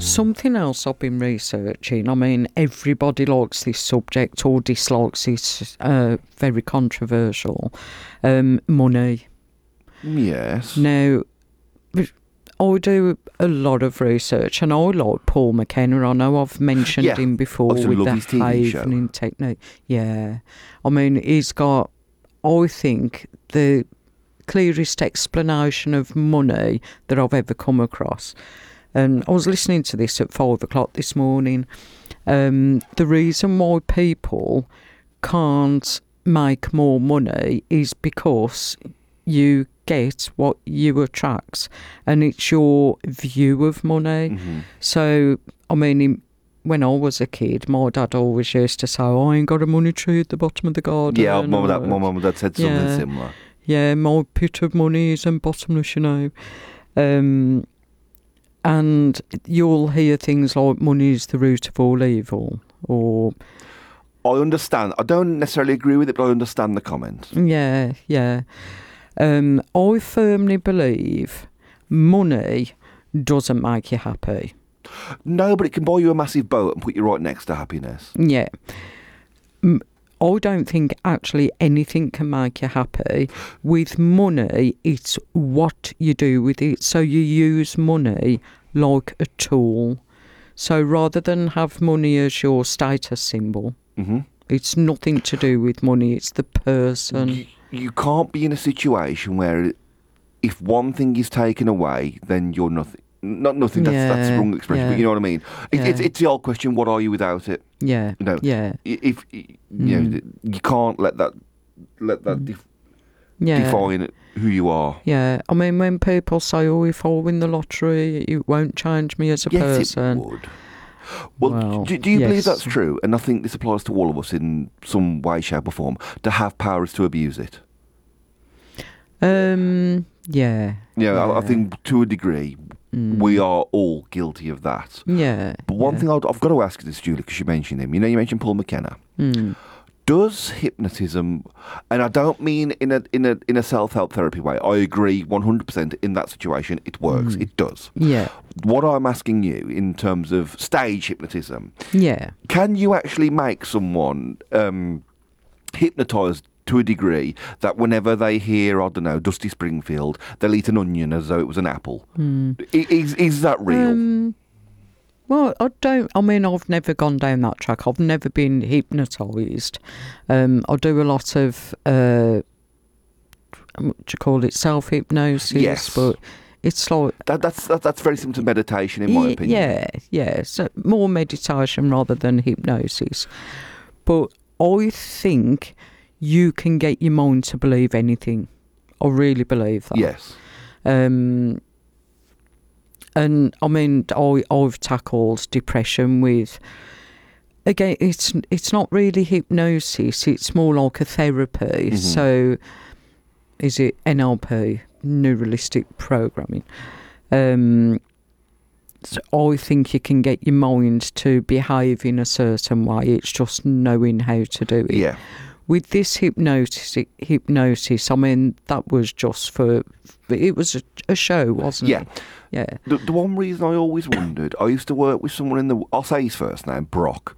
Something else I've been researching, I mean, everybody likes this subject or dislikes it, very controversial, money. Yes. Now, I do a lot of research, and I like Paul McKenna. I know I've mentioned him before I with love the his TV show. havening technique. Yeah. I mean, he's got, I think, the clearest explanation of money that I've ever come across. And I was listening to this at 5 o'clock this morning. The reason why people can't make more money is because you get what you attract, and it's your view of money. Mm-hmm. So, I mean, when I was a kid, my dad always used to say, I ain't got a money tree at the bottom of the garden. Yeah, my mum and dad said something similar. Yeah, my pit of money isn't bottomless, you know. And you'll hear things like money is the root of all evil, or... I understand. I don't necessarily agree with it, but I understand the comment. Yeah. I firmly believe money doesn't make you happy. No, but it can buy you a massive boat and put you right next to happiness. Yeah. I don't think actually anything can make you happy. With money, it's what you do with it. So you use money like a tool. So rather than have money as your status symbol, it's nothing to do with money, it's the person. You can't be in a situation where if one thing is taken away, then you're nothing. Not nothing, that's the wrong expression, but you know what I mean. It's the old question, what are you without it? Yeah. You know, if you know, you can't let that define who you are. Yeah, I mean, when people say, "Oh, if I win the lottery, it won't change me as a person." Yes, it would. Well, do you believe that's true? And I think this applies to all of us in some way, shape, or form. To have power is to abuse it. Yeah. I think to a degree. We are all guilty of that. Yeah. But one thing I've got to ask you this, Julie, because you mentioned him. You know, you mentioned Paul McKenna. Does hypnotism, and I don't mean in a self-help therapy way. I agree 100% in that situation. It works. It does. Yeah. What I'm asking you in terms of stage hypnotism. Yeah. Can you actually make someone hypnotised to a degree that whenever they hear, I don't know, Dusty Springfield, they'll eat an onion as though it was an apple? Is that real? Well, I've never gone down that track. I've never been hypnotised. I do a lot of, what do you call it, self-hypnosis. Yes. But it's like... That's very similar to meditation, in my opinion. Yeah. So more meditation rather than hypnosis. But I think you can get your mind to believe anything. I really believe that. Yes. And I mean, I've tackled depression with, again, it's not really hypnosis, it's more like a therapy. So is it NLP, neuralistic programming? So I think you can get your mind to behave in a certain way. It's just knowing how to do it. Yeah. With this hypnosis, I mean, that was just it was a show, wasn't it? Yeah. The one reason I always wondered, I used to work with someone I'll say his first name, Brock,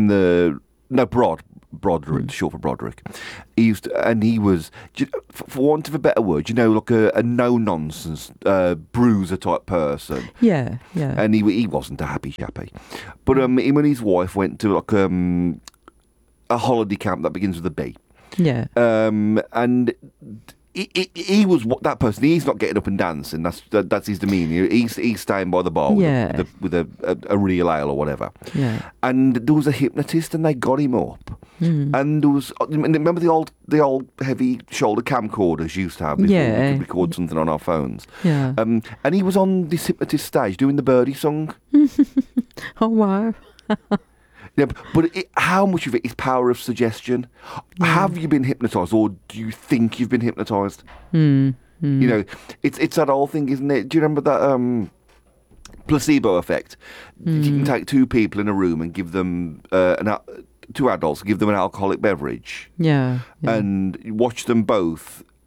Broderick, short for Broderick. He was, for want of a better word, like a no-nonsense bruiser type person. Yeah. And he wasn't a happy chappy. But him and his wife went to like a holiday camp that begins with a B. Yeah. And he was that person. He's not getting up and dancing. That's his demeanour. He's staying by the bar with a real ale or whatever. Yeah. And there was a hypnotist, and they got him up. And there was. Remember the old heavy shoulder camcorders used to have before we could record something on our phones. Yeah. And he was on this hypnotist stage doing the Birdie song. Oh wow. Yeah, but how much of it is power of suggestion? Have you been hypnotised, or do you think you've been hypnotised? You know, it's that whole thing, isn't it? Do you remember that placebo effect? You can take two people in a room and give them two adults, give them an alcoholic beverage, Yeah. and watch them both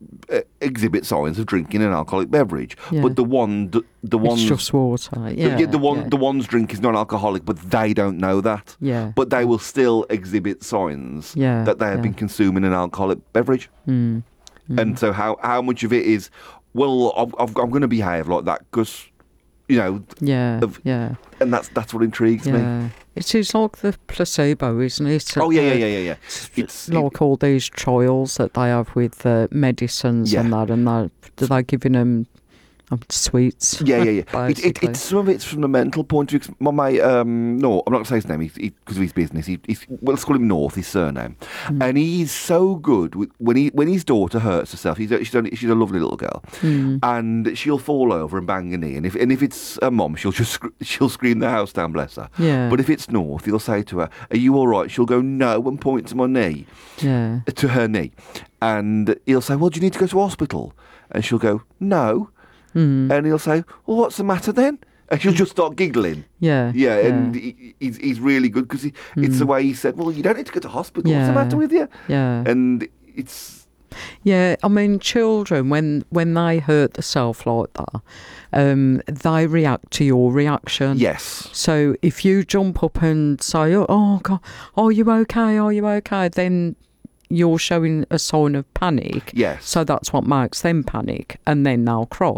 exhibit signs of drinking an alcoholic beverage, Yeah. but the ones It's just water. Yeah. the one's drink is non-alcoholic, but they don't know that. Yeah. But they will still exhibit signs Yeah, that they have yeah. been consuming an alcoholic beverage. Mm. And so how much of it is, well, I'm going to behave like that because, Yeah. of- Yeah. and that's what intrigues me. Yeah. It is like the placebo, isn't it? Oh yeah. It's Like all these trials that they have with medicines Yeah. and that, and they're giving them sweets. Yeah. Basically. It's some of it's from the mental point of view. My mate, no, I'm not going to say his name because of his business. Let's call him North, his surname, and he's so good when his daughter hurts herself. She's a lovely little girl, and she'll fall over and bang a knee. And if it's her mum, she'll scream the house down, bless her. Yeah. But if it's North, he'll say to her, "Are you all right?" She'll go no and point to my knee, Yeah. to her knee, and he'll say, "Well, do you need to go to hospital?" And she'll go, "No." And he'll say, "Well, what's the matter then?" And she'll just start giggling. Yeah. Yeah, and he's really good because it's the way he said, "Well, you don't need to go to hospital. What's the Yeah. matter with you?" Yeah. And it's Yeah, I mean, children, when they hurt themselves like that, they react to your reaction. yes, So if you jump up and say, oh God, are you okay? Are you okay? Then you're showing a sign of panic. yes. So that's what makes them panic, and then they'll cry.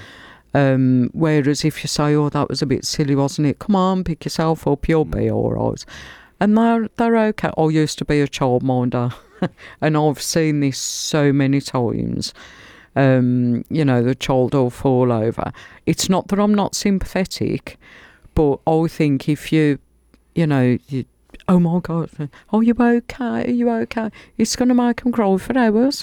Whereas if you say, oh, that was a bit silly, wasn't it? Come on, pick yourself up, you'll be all right. And they're okay. I used to be a childminder, and I've seen this so many times. The child will fall over. It's not that I'm not sympathetic, but I think if you oh my God, are you okay? Are you okay? It's going to make them cry for hours.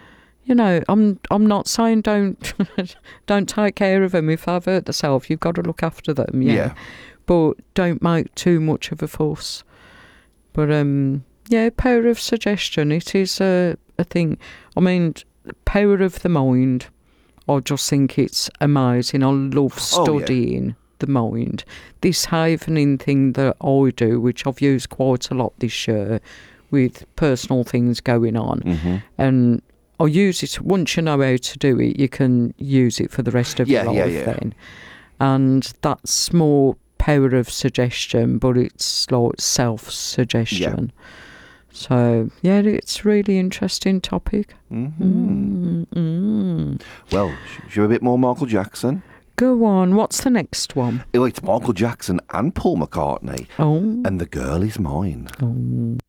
I'm not saying don't take care of them if they've hurt themselves. You've got to look after them, Yeah. But don't make too much of a fuss. But power of suggestion. It is a thing. I mean, power of the mind. I just think it's amazing. I love studying the mind. This havening thing that I do, which I've used quite a lot this year with personal things going on, and I use it. Once you know how to do it, you can use it for the rest of your life then. And that's more power of suggestion, but it's like self-suggestion. So, it's a really interesting topic. Well, should we a bit more Michael Jackson? Go on, what's the next one? It's Michael Jackson and Paul McCartney, Oh. and The Girl Is Mine.